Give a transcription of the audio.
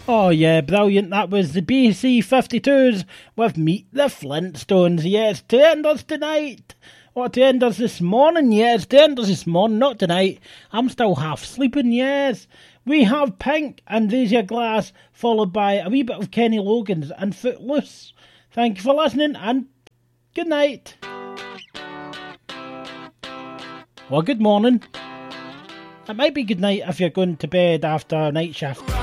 Oh yeah, brilliant. That was the BC-52s with Meet the Flintstones. Yes, to end us tonight. Or to end us this morning, yes. To end us this morning, not tonight. I'm still half sleeping, yes. We have Pink and Raise Your Glass, followed by a wee bit of Kenny Loggins and Footloose. Thank you for listening and good night. Or good morning. It might be good night if you're going to bed after a night shift.